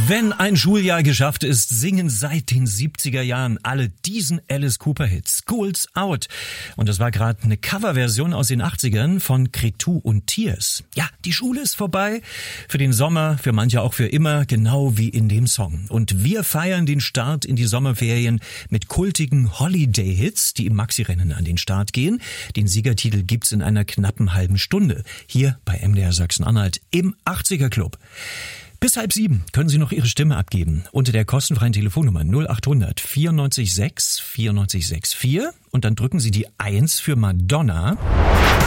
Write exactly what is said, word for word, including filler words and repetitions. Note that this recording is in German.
Wenn ein Schuljahr geschafft ist, singen seit den siebziger Jahren alle diesen Alice Cooper-Hit School's Out. Und das war gerade eine Coverversion aus den achtzigern von Cretu und Tears. Ja, die Schule ist vorbei. Für den Sommer, für manche auch für immer, genau wie in dem Song. Und wir feiern den Start in die Sommerferien mit kultigen Holiday-Hits, die im Maxi-Rennen an den Start gehen. Den Siegertitel gibt's in einer knappen halben Stunde. Hier bei M D R Sachsen-Anhalt im achtziger Club. Bis halb sieben können Sie noch Ihre Stimme abgeben unter der kostenfreien Telefonnummer null achthundert vierundneunzig sechs vierundneunzig sechs vier und dann drücken Sie die eins für Madonna.